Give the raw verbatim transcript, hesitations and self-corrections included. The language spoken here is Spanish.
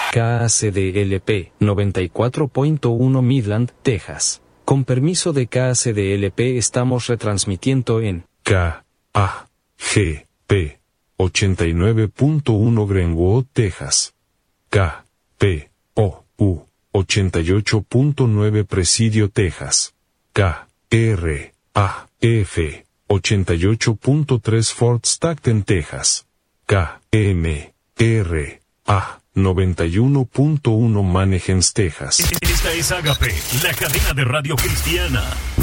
K A C D L P noventa y cuatro punto uno Midland, Texas. Con permiso de K A C D L P estamos retransmitiendo en K A G P ochenta y nueve punto uno Greenwood, Texas. K P O U ochenta y ocho punto nueve Presidio, Texas. K R A F ochenta y ocho punto tres Fort Stockton, Texas. K M R A noventa y uno punto uno Mannheim, Texas. Esta es Agape, la cadena de radio cristiana.